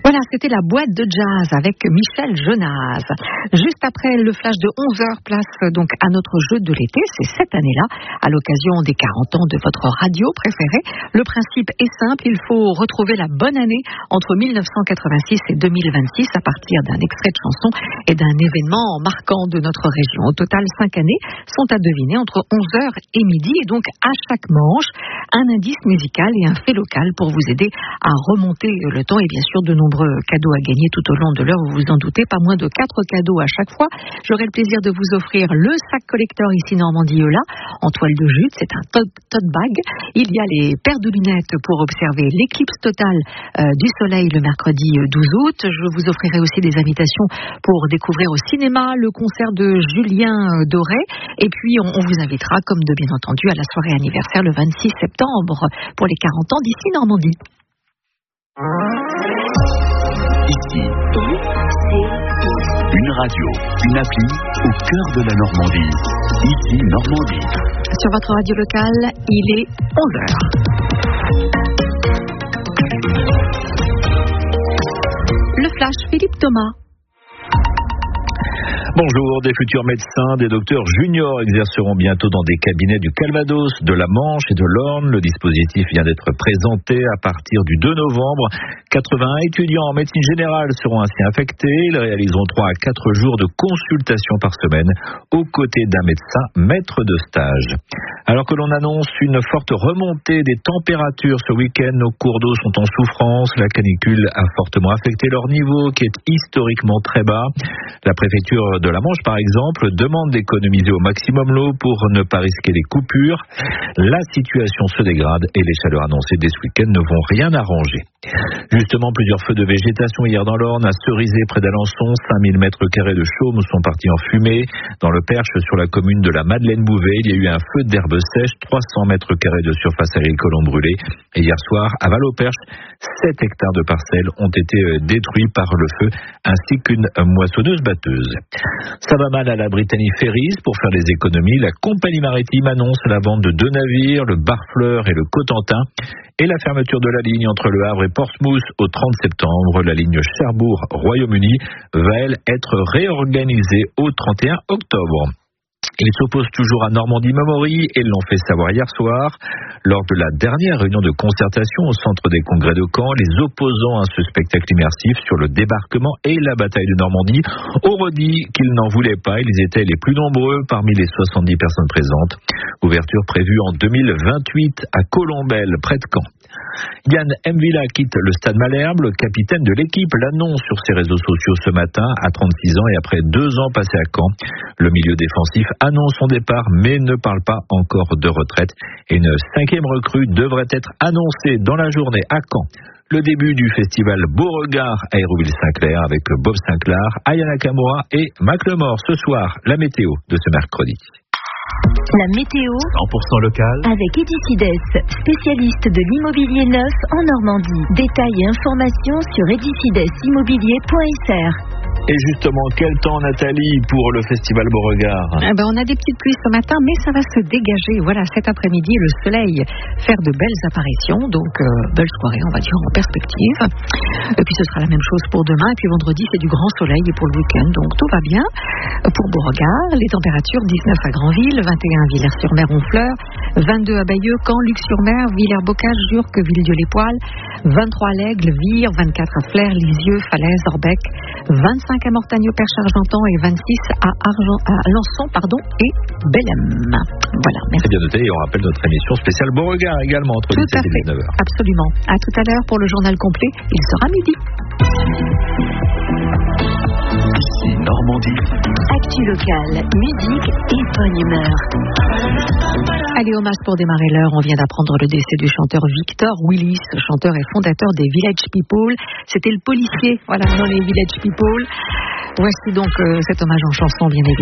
Voilà, c'était la boîte de jazz avec Michel Jonas. Juste après le flash de 11h, place donc à notre jeu de l'été. C'est cette année-là, à l'occasion des 40 ans de votre radio préférée. Le principe est simple, il faut retrouver la bonne année entre 1986 et 2026 à partir d'un extrait de chanson et d'un événement marquant de notre région. Au total, 5 années sont à deviner entre 11h et midi. Et donc, à chaque manche, un indice musical et un fait local pour vous aider à remonter le temps, et bien sûr de nombreux cadeaux à gagner tout au long de l'heure, vous vous en doutez, pas moins de 4 cadeaux à chaque fois. J'aurai le plaisir de vous offrir le sac collector ici Normandie Eula en toile de jute, c'est un tote bag. Il y a les paires de lunettes pour observer l'éclipse totale du soleil le mercredi 12 août. Je vous offrirai aussi des invitations pour découvrir au cinéma le concert de Julien Doré, et puis on vous invitera comme de bien entendu à la soirée anniversaire le 26 septembre pour les 40 ans d'ici Normandie. Ici, une radio, une appli au cœur de la Normandie. Ici, Normandie. Sur votre radio locale, il est 11h. Le flash, Philippe Thomas. Bonjour, des futurs médecins, des docteurs juniors exerceront bientôt dans des cabinets du Calvados, de la Manche et de l'Orne. Le dispositif vient d'être présenté à partir du 2 novembre. 81 étudiants en médecine générale seront ainsi affectés. Ils réaliseront 3 à 4 jours de consultation par semaine aux côtés d'un médecin maître de stage. Alors que l'on annonce une forte remontée des températures ce week-end, nos cours d'eau sont en souffrance. La canicule a fortement affecté leur niveau qui est historiquement très bas. La préfecture de la Manche, par exemple, demande d'économiser au maximum l'eau pour ne pas risquer les coupures. La situation se dégrade et les chaleurs annoncées dès ce week-end ne vont rien arranger. Justement, plusieurs feux de végétation hier dans l'Orne, à Cerizay près d'Alençon, 5000 mètres carrés de chaume sont partis en fumée. Dans le Perche, sur la commune de la Madeleine-Bouvet, il y a eu un feu d'herbe sèche, 300 mètres carrés de surface agricole ont brûlé. Et hier soir, à Val-au-Perche, 7 hectares de parcelles ont été détruits par le feu, ainsi qu'une moissonneuse-batteuse. Ça va mal à la Brittany Ferries. Pour faire les économies, la compagnie maritime annonce la vente de 2 navires, le Barfleur et le Cotentin, et la fermeture de la ligne entre Le Havre et Portsmouth au 30 septembre. La ligne Cherbourg-Royaume-Uni va, elle, être réorganisée au 31 octobre. Ils s'opposent toujours à Normandie Memory et l'ont fait savoir hier soir. Lors de la dernière réunion de concertation au centre des congrès de Caen, les opposants à ce spectacle immersif sur le débarquement et la bataille de Normandie ont redit qu'ils n'en voulaient pas. Ils étaient les plus nombreux parmi les 70 personnes présentes. Ouverture prévue en 2028 à Colombelles, près de Caen. Yann M'Vila quitte le Stade Malherbe. Le capitaine de l'équipe l'annonce sur ses réseaux sociaux ce matin, à 36 ans et après 2 ans passés à Caen. Le milieu défensif annonce son départ mais ne parle pas encore de retraite. Et une 5e recrue devrait être annoncée dans la journée à Caen. Le début du festival Beauregard à Hérouville-Saint-Clair avec Bob Sinclair, Aya Nakamura et Macklemore. Ce soir, la météo de ce mercredi. La météo 100% local avec Edicides, spécialiste de l'immobilier neuf en Normandie. Détails et informations sur edicidesimmobilier.fr. Et justement, quel temps, Nathalie, pour le festival Beauregard? On a des petites pluies ce matin, mais ça va se dégager. Voilà, cet après-midi, le soleil faire de belles apparitions. Donc, belle soirée, on va dire, en perspective. Et puis, ce sera la même chose pour demain. Et puis, vendredi, c'est du grand soleil et pour le week-end. Donc, tout va bien. Pour Beauregard, les températures, 19 à Granville, 21 à Villers-sur-Mer, Honfleur, 22 à Bayeux, Caen, Luc-sur-Mer, Villers-Bocage, Jurques, Villedieu-les-Poils, 23 à l'Aigle, Vire, 24 à Flers, Lisieux, Falaise, Orbec, 25 à Mortagne, Perche-Argentan et 26 à Lançon et Bellem. Voilà, merci. C'est bien noté et on rappelle notre émission spéciale Beauregard également entre 17 et 19h. Absolument. À tout à l'heure pour le journal complet. Il sera midi. Ici Normandie. Actu locale, musique et bonne humeur. Allez, hommage pour démarrer l'heure. On vient d'apprendre le décès du chanteur Victor Willis, chanteur et fondateur des Village People. C'était le policier, voilà, dans les Village People. Voici donc cet hommage en chanson, bien évidemment.